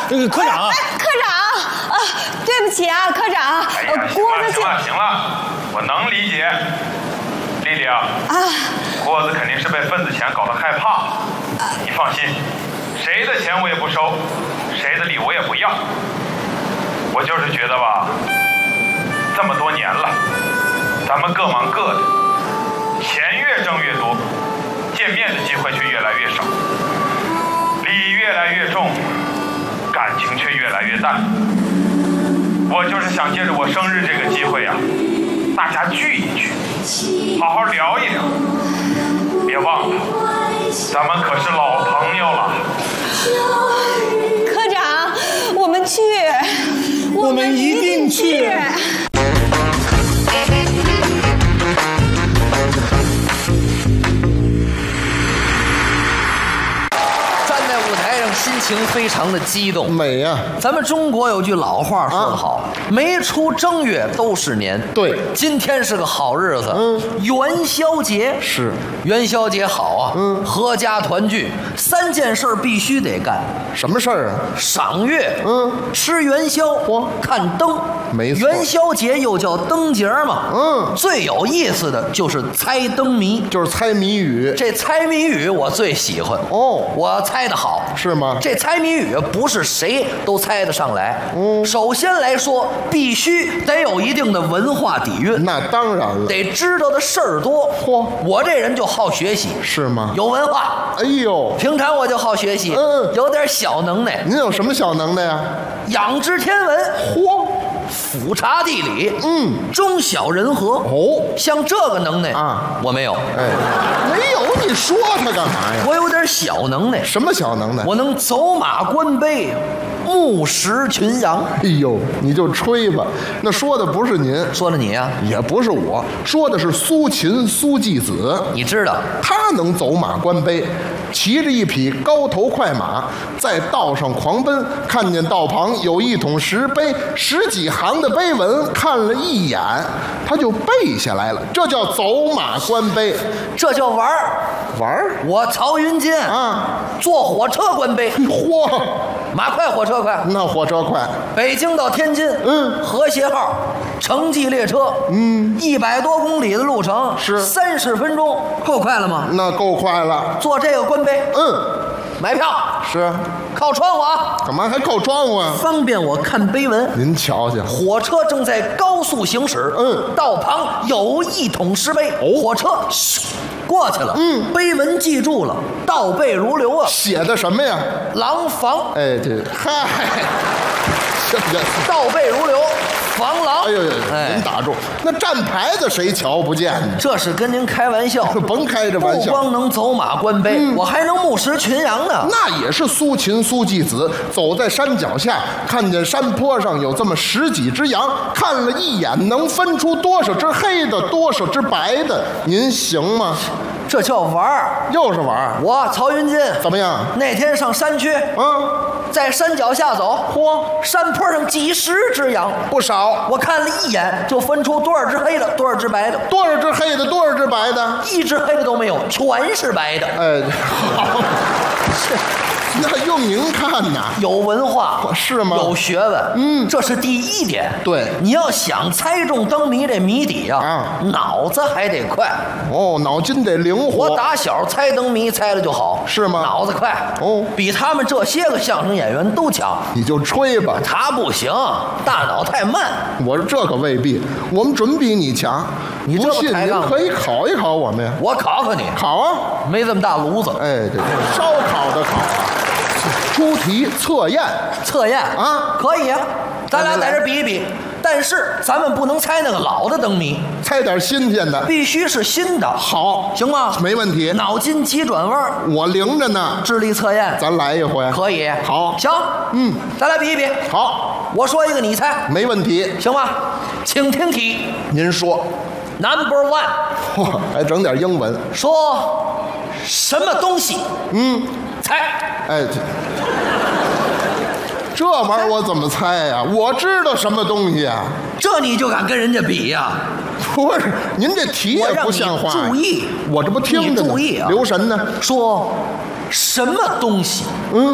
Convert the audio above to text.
科长， 科长对不起啊，科长。 哎呀，行了，我能理解。丽丽啊，郭子肯定是被份子钱搞得害怕。你放心，谁的钱我也不收，谁的礼我也不要。我就是觉得吧，这么多年了，咱们各忙各的，钱越挣越多，见面的机会却越来越少，礼越来越重，感情却越来越淡。我就是想借着我生日这个机会啊，大家聚一聚，好好聊一聊。别忘了，咱们可是老朋友了。 科长，我们去， 我们一定去。 心情非常的激动， 美呀！ 咱们中国有句老话说得好，没出正月都是年。 对， 今天是个好日子，元宵节是元宵节好啊，阖家团聚，3件事必须得干。 什么事儿啊？ 赏月，吃元宵，看灯。 没错， 元宵节又叫灯节嘛。最有意思的就是猜灯谜， 就是猜谜语。 这猜谜语我最喜欢哦，我猜得好， 是吗？ 这猜谜语不是谁都猜得上来。首先来说，必须得有一定的文化底蕴。 那当然了， 得知道的事儿多。我这人就好学习， 是吗？ 有文化。 哎呦， 平常我就好学习，有点小能耐。 您有什么小能耐呀？ 仰知天文。俯察地理，中小人和。像这个能耐啊，我没有。 没有，你说他干嘛呀？ 我有点小能耐。 什么小能耐？ 我能走马观碑，目识群羊。 哎呦，你就吹吧。那说的不是您， 说的你呀， 也不是我，说的是苏秦苏季子。 你知道， 他能走马观碑，骑着一匹高头快马，在道上狂奔，看见道旁有一桶石碑，10几行的碑文，看了一眼，他就背下来了。这叫走马观碑， 这叫玩儿。 玩儿？ 我曹云金坐火车观碑。 嚯， 马快火车快？ 那火车快。 北京到天津，和谐号城际列车，100多公里的路程是30分钟，够快了吗？ 那够快了。 坐这个观碑，买票是靠窗户啊。 干嘛还靠窗户啊？ 方便我看碑文。 您瞧瞧， 火车正在高速行驶，道旁有一桶石碑，火车过去了，碑文记住了，倒背如流啊。 写的什么呀？ 廊坊。 哎，这嗨， 倒背如流。防狼。 哎呦，您打住！那站牌子谁瞧不见呢？ 这是跟您开玩笑， 甭开这玩笑。 不光能走马观碑，我还能目识群羊呢。 那也是苏秦苏季子走在山脚下，看见山坡上有这么10几只羊，看了一眼，能分出多少只黑的，多少只白的。您行吗？ 这叫玩儿， 又是玩儿。 我曹云金怎么样？ 那天上山区，在山脚下走，山坡上几10只羊， 不少。 我看了一眼，就分出多少只黑的，多少只白的。 多少只黑的，多少只白的？ 一只黑的都没有，全是白的。 哎，好，那用您看呐， 有文化是吗？ 有学问，这是第一点。 对， 你要想猜中灯谜这谜底脑子还得快。 脑筋得灵活。 我打小猜灯谜猜了就好， 是吗？ 脑子快，比他们这些个相声演员都强。 你就吹吧， 他不行，大脑太慢。 我这可未必，我们准比你强。 你这不信您可以考一考我们呀。 我考考你， 考啊， 没这么大炉子。 哎，对，烧烤的烤啊。出题测验啊，可以啊，咱俩在这比一比。但是咱们不能猜那个老的灯谜， 猜点新鲜的， 必须是新的。 好， 行吗？ 没问题。 脑筋急转弯， 我灵着呢。 智力测验， 咱来一回。 可以。 好， 行，咱来比一比。 好， 我说一个，你猜。 没问题， 行吗？请听题。 您说。 Number 1， 还整点英文。 说什么东西？猜。 哎，这玩意儿我怎么猜呀？我知道什么东西啊？ 这你就敢跟人家比呀？ 不是，您这题也不像话。 注意， 我这不听着呢。 注意啊， 留神呢。 说什么东西